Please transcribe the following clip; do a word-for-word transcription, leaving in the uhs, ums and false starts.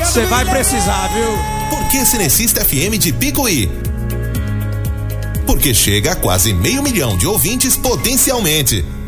Você vai precisar, viu? Por que Cinecista F M de Picuí? Porque chega a quase meio milhão de ouvintes potencialmente.